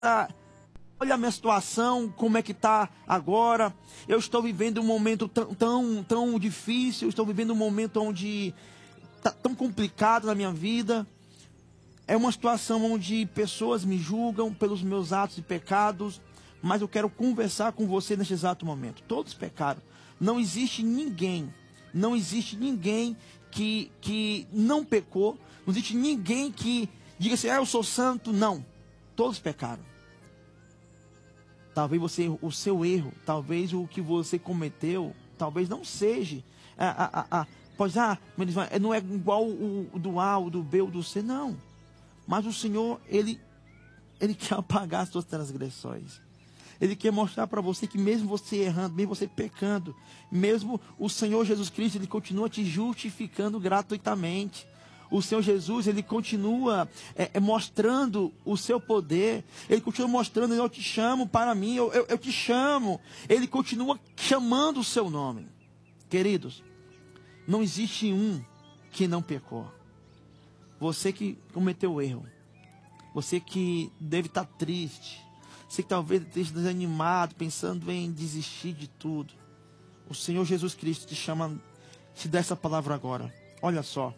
olha a minha situação, como é que está agora. Eu estou vivendo um momento tão difícil, estou vivendo um momento onde está tão complicado na minha vida. É uma situação onde pessoas me julgam pelos meus atos e pecados, mas eu quero conversar com você neste exato momento. Todos pecaram. Não existe ninguém que não pecou. Não existe ninguém que diga assim, eu sou santo. Não, todos pecaram. Talvez o seu erro, talvez o que você cometeu, talvez não seja. Não é igual o do A, o do B, o do C, não. Mas o Senhor, Ele quer apagar as suas transgressões. Ele quer mostrar para você que mesmo você errando, mesmo você pecando, mesmo o Senhor Jesus Cristo, Ele continua te justificando gratuitamente. O Senhor Jesus, Ele continua mostrando o seu poder. Ele continua mostrando, eu te chamo para mim, eu te chamo. Ele continua chamando o seu nome. Queridos, não existe um que não pecou. Você que cometeu erro, você que deve estar triste, você que talvez esteja desanimado, pensando em desistir de tudo. O Senhor Jesus Cristo te chama, te dá essa palavra agora. Olha só.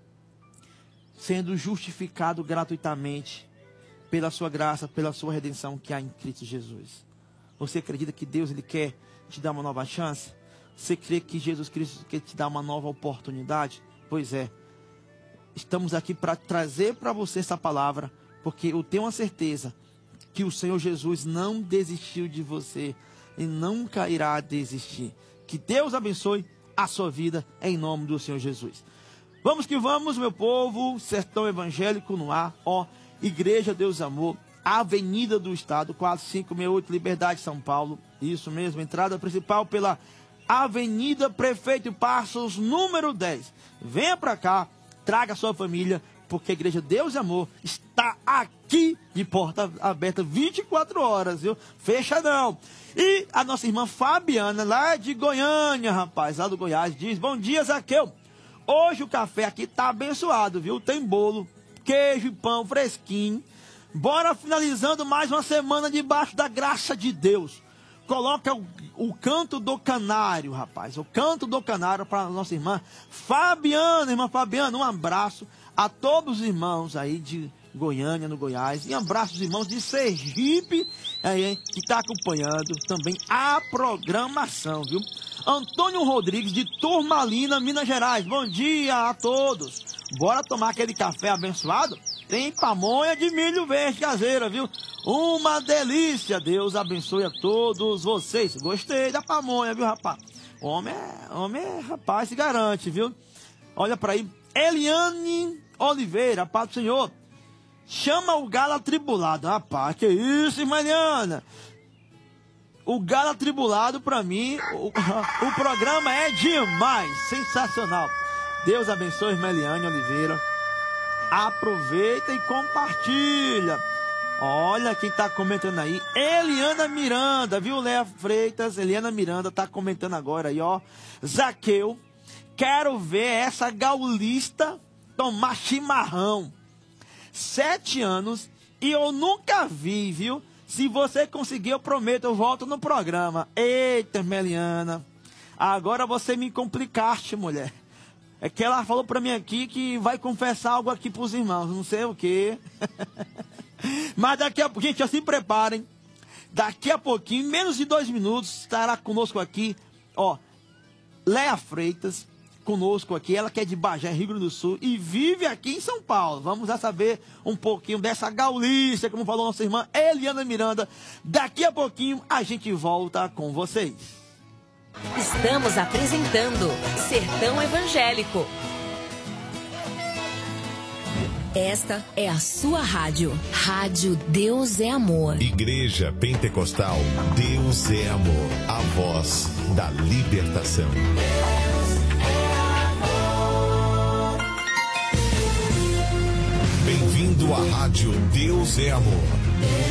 Sendo justificado gratuitamente pela sua graça, pela sua redenção que há em Cristo Jesus. Você acredita que Deus Ele quer te dar uma nova chance? Você crê que Jesus Cristo quer te dar uma nova oportunidade? Pois é. Estamos aqui para trazer para você essa palavra, porque eu tenho a certeza que o Senhor Jesus não desistiu de você e nunca irá desistir. Que Deus abençoe a sua vida em nome do Senhor Jesus. Vamos que vamos, meu povo, Sertão Evangélico no ar, Igreja Deus Amor, Avenida do Estado, 4568, Liberdade, São Paulo. Isso mesmo, entrada principal pela Avenida Prefeito Passos, número 10. Venha para cá, traga a sua família, porque a Igreja Deus Amor está aqui de porta aberta 24 horas, viu? Fecha não. E a nossa irmã Fabiana, lá de Goiânia, rapaz, lá do Goiás, diz, bom dia, Zaqueu. Hoje o café aqui tá abençoado, viu? Tem bolo, queijo e pão fresquinho. Bora finalizando mais uma semana debaixo da graça de Deus. Coloca o canto do canário, rapaz. O canto do canário para a nossa irmã Fabiana. Irmã Fabiana, um abraço a todos os irmãos aí de Goiânia, no Goiás. E um abraço aos irmãos de Sergipe, aí, que está acompanhando também a programação, viu? Antônio Rodrigues, de Turmalina, Minas Gerais. Bom dia a todos. Bora tomar aquele café abençoado? Tem pamonha de milho verde caseira, viu? Uma delícia. Deus abençoe a todos vocês. Gostei da pamonha, viu, rapaz? Homem é rapaz, se garante, viu? Olha para aí. Eliane Oliveira, paz do Senhor. Chama o galo atribulado. Rapaz, que isso, irmã Eliana? O galo atribulado, para mim, o programa é demais. Sensacional. Deus abençoe, irmã Eliane Oliveira. Aproveita e compartilha. Olha quem tá comentando aí. Eliana Miranda, viu, Léa Freitas? Eliana Miranda tá comentando agora aí, ó. Zaqueu, quero ver essa gaulista tomar chimarrão. 7 anos e eu nunca vi, viu? Se você conseguir, eu prometo, eu volto no programa. Eita, Meliana. Agora você me complicaste, mulher. É que ela falou pra mim aqui que vai confessar algo aqui pros irmãos. Não sei o quê. Mas daqui a pouco, gente, já se preparem. Daqui a pouquinho, em menos de 2 minutos, estará conosco aqui, ó, Léa Freitas, conosco aqui, ela que é de Bagé, Rio Grande do Sul, e vive aqui em São Paulo. Vamos já saber um pouquinho dessa gaulista, como falou nossa irmã Eliana Miranda. Daqui a pouquinho a gente volta com vocês. Estamos apresentando Sertão Evangélico. Esta é a sua rádio. Rádio Deus é Amor. Igreja Pentecostal Deus é Amor. A voz da libertação. Bem-vindo à Rádio Deus é Amor.